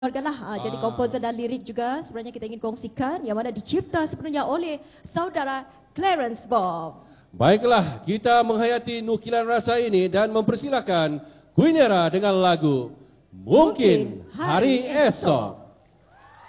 Jadi komposer dan lirik juga sebenarnya kita ingin kongsikan yang mana dicipta sebenarnya oleh saudara Clarence Bob. Baiklah, kita menghayati nukilan rasa ini dan mempersilakan Queen Era dengan lagu Mungkin Hari Esok.